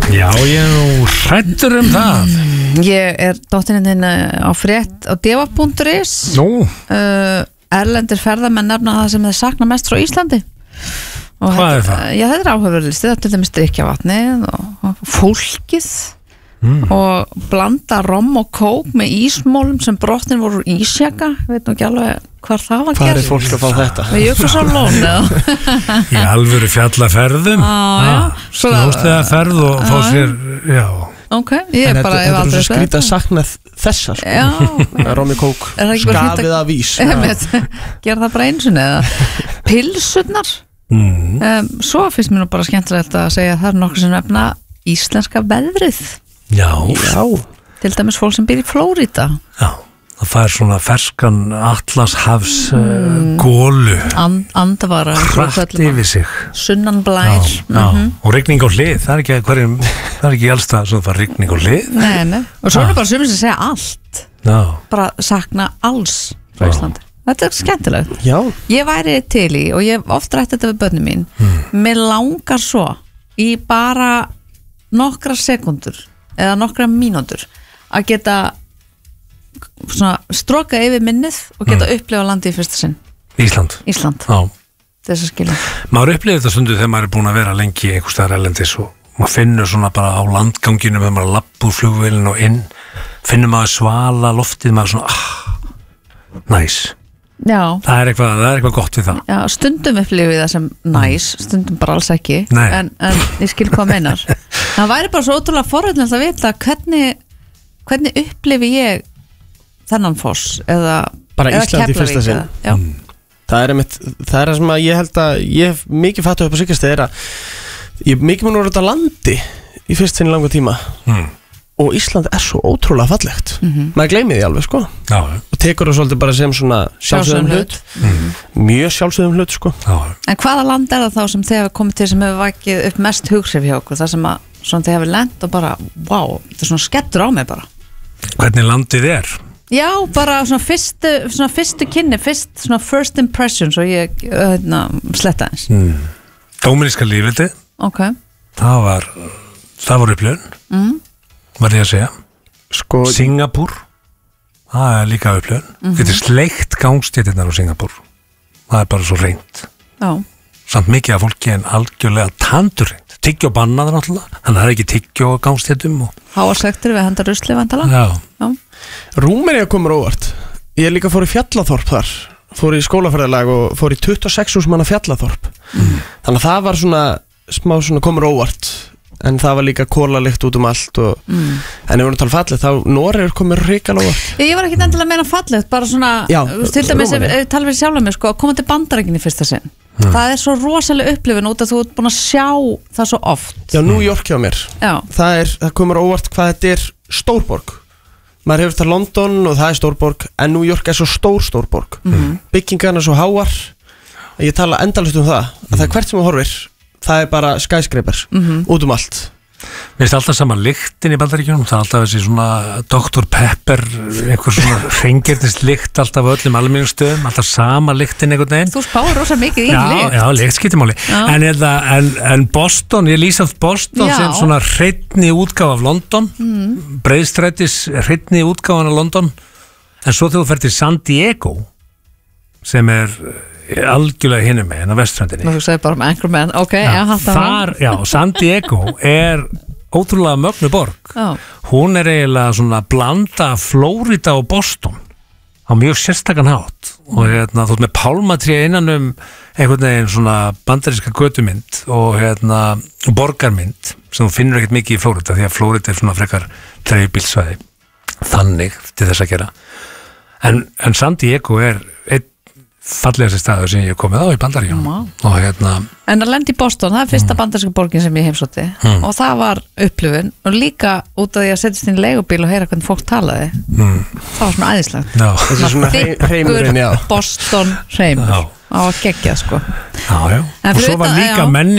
Já, ég nú hræddur það. Ég dóttirinn á frétt á deva.is. Nú? Erlendir ferðamenn nefna það sem þeir sakna mest frá Íslandi. Og hvað er það? Já, þetta áhugaverðlisti, þetta er til dæmis drykkjavatnið og fólkið og blanda romm og kók með ísmólum sem brotnin voru úr ísjaka. Ég veit nú ekki alveg hvar það var gert. Hvað er fólk að fá þetta? Við Jökulsárlón Í alvöru fjallaferðum snjóstiðaferð og fá sér Ok, ég er bara þetta er svo skrítið að sakna þessa Romi kók, skafið af ís Gera það bara einsunni eða pilsurnar Svo finnst mér nú bara skemmtilegt að segja að það er nokkur sem nefna íslenska veðrið Já Til dæmis fólk sem býr í Flórída Já, það fær svona ferskan Atlashafs gólu Andavara hratt yfir sig Sunnan blær og rigning á hlið, það er ekki allstað svo það fær rigning á hlið Nei, og svo er bara sumir sem segja allt bara sakna alls frá Íslandi Þetta er skemmtilegt Ég væri til í, og ég hef oft rætt þetta við börnum mín Mér langar svo í bara nokkra sekundur eða nokkra mínútur að geta stroka yfir minnið og geta upplifa landi í fyrsta sinn Ísland Þess að skilja Maður upplifir þetta stundu þegar maður er búin að vera lengi einhvers staðar erlendis og maður finnur svona bara á landganginu þegar maður lapp úr flugvélinu og inn finnur maður svala loftið maður svona næs Það er eitthvað gott við það Stundum upplifir við það sem næs stundum bara alls ekki en ég skil hvað meinar Það væri bara svo ótrúlega forvitnilegt að vita hvernig upplifi ég þennan foss eða bara Íslandi í fyrsta sinn það er sem að ég held að ég hef mikið fattu upp á síkast er að ég mikið mun voru þetta landi í fyrst sinn í langa tíma og Ísland er svo ótrúlega fallegt maður gleymið því alveg sko og tekur það svolítið bara sem svona sjálfsögðum hlut mjög sjálfsögðum hlut sko En hvaða land er það þá sem þið hefur komið til sem hefur vakið upp mest hughrif hjá okkur það sem að þið hefur lent og bara wow, þetta er svona skettur á mig bara Hvernig landið er? Já, bara svona fyrstu kynni svona first impression svo ég sletta eins Dóminíska lýðveldið Það var upplifun var ég að segja sko, Singapúr það er líka upplifun Þetta er sleikt gangstéttirnar á Singapúr það er bara svo reynt samt mikið af fólki en algjörlega tandurreynt, tyggjó bannaður náttúrulega þannig að það er ekki tyggjó gangstéttum Háarsektur við henda rusli vandala Rúmenía komur óvart ég líka fór í fjallaþorp þar fór í skólaferðalag og fór í 26.000 manna fjallaþorp þannig að það var svona smá svona komur óvart en það var líka kólalykt út allt og en ef við vorum að tala fallegt þá Noregur komur ríkala óvart Ég var ekki endilega að meina fallegt bara svona, til dæmis tala við sjálf með sko, að koma til Bandaríkin í fyrsta sinn það er svo rosalega upplifun út að þú ert búin að sjá það svo oft New York hjá mér það komur óvart hvað þetta er stórborg maður hefur það London og það er stórborg en New York er svo stórborg byggingarna svo háar ég tala endalaust það að það er hvert sem þú horfir það er bara skyscrapers út allt Mér finnst alltaf sama lyktin í Bandaríkjunum það er alltaf þessi svona Dr. Pepper einhver svona hreingirnist lykt alltaf á öllum almenningsstöðum, alltaf sama lyktin einhvern veginn. Þú spáir rosa mikið í lykt. Já, lykt skiptir máli. En Boston, ég lýsa Boston sem svona hreinni útgáfa af London breiðstrætis hreinni útgáfan af London en svo þegar þú fer til San Diego sem er algjörlega hinum með en á vestfröndinni þú segir bara með Anchorman San Diego er ótrúlega mögnu borg hún er eiginlega svona blanda Flórida og Boston á mjög sérstakann hátt og þú ert með pálmatré innan einhvern veginn svona bandaríska götumynd og borgarmynd sem þú finnur ekkert mikið í Flórida því að Flórida er svona frekar dreifbílsvæði þannig til þess að gera en San Diego er einn fallegasti staður sem ég hef komið á í Bandaríkjunum og En að lenda í Boston, það er fyrsta bandaríska borgin sem ég heimsótti og það var upplifun og líka út af því að setjast inn í leigubíl og heyra hvernig fólk talaði það var svona æðislegt þykkur Boston hreimur á að gegja sko og svo var líka menning